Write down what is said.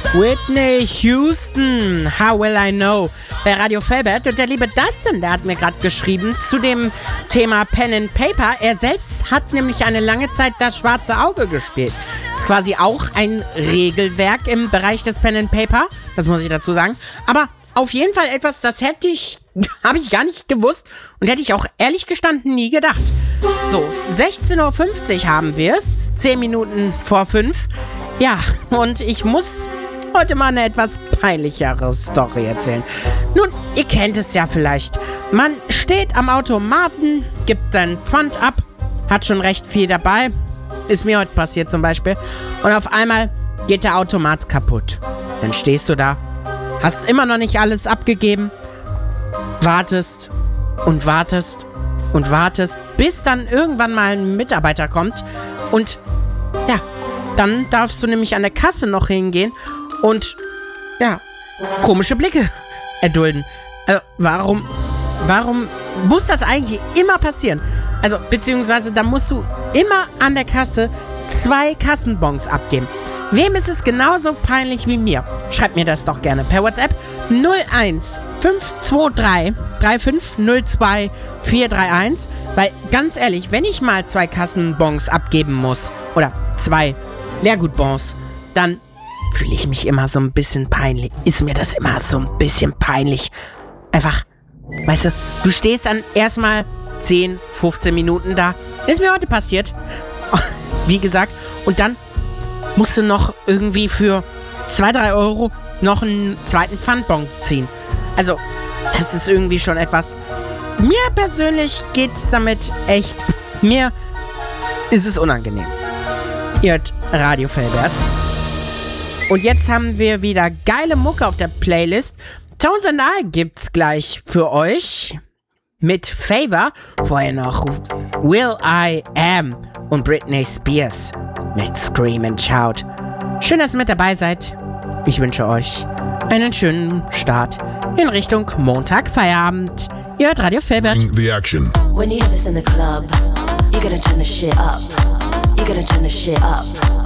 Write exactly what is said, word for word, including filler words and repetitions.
Whitney Houston, How Will I Know, bei Radio Felbert. Und der liebe Dustin, der hat mir gerade geschrieben zu dem Thema Pen and Paper. Er selbst hat nämlich eine lange Zeit das schwarze Auge gespielt. Ist quasi auch ein Regelwerk im Bereich des Pen and Paper, das muss ich dazu sagen. Aber auf jeden Fall etwas, das hätte ich, habe ich gar nicht gewusst und hätte ich auch ehrlich gestanden nie gedacht. So, sechzehn Uhr fünfzig haben wir es, zehn Minuten vor fünf. Ja, und ich muss heute mal eine etwas peinlichere Story erzählen. Nun, ihr kennt es ja vielleicht. Man steht am Automaten, gibt sein Pfand ab, hat schon recht viel dabei. Ist mir heute passiert zum Beispiel. Und auf einmal geht der Automat kaputt. Dann stehst du da, hast immer noch nicht alles abgegeben, wartest und wartest und wartest, bis dann irgendwann mal ein Mitarbeiter kommt. Und ja, dann darfst du nämlich an der Kasse noch hingehen und, ja, komische Blicke erdulden. Also, warum, warum muss das eigentlich immer passieren? Also, beziehungsweise, da musst du immer an der Kasse zwei Kassenbons abgeben. Wem ist es genauso peinlich wie mir? Schreibt mir das doch gerne per WhatsApp null eins fünf zwei drei drei fünf null zwei vier drei eins. Weil, ganz ehrlich, wenn ich mal zwei Kassenbons abgeben muss, oder zwei Leergutbons, dann fühle ich mich immer so ein bisschen peinlich. Ist mir das immer so ein bisschen peinlich. Einfach, weißt du, du stehst dann erstmal zehn, fünfzehn Minuten da. Ist mir heute passiert. Wie gesagt. Und dann musst du noch irgendwie für zwei, drei Euro noch einen zweiten Pfandbon ziehen. Also, das ist irgendwie schon etwas. Mir persönlich geht's damit echt. Mir ist es unangenehm. Ihr hört Radio Felbert. Und jetzt haben wir wieder geile Mucke auf der Playlist. Tones and I gibt's gleich für euch. Mit Favor. Vorher noch Will I Am und Britney Spears mit Scream and Shout. Schön, dass ihr mit dabei seid. Ich wünsche euch einen schönen Start in Richtung Montag, Feierabend. Ihr hört Radio Felbert. The action. When you hear this in the club, you're gonna turn the shit up. You're gonna turn the shit up.